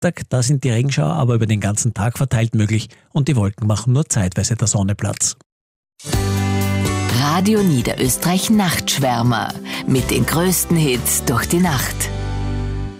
Mittag, da sind die Regenschauer aber über den ganzen Tag verteilt möglich und die Wolken machen nur zeitweise der Sonne Platz. Radio Niederösterreich Nachtschwärmer mit den größten Hits durch die Nacht.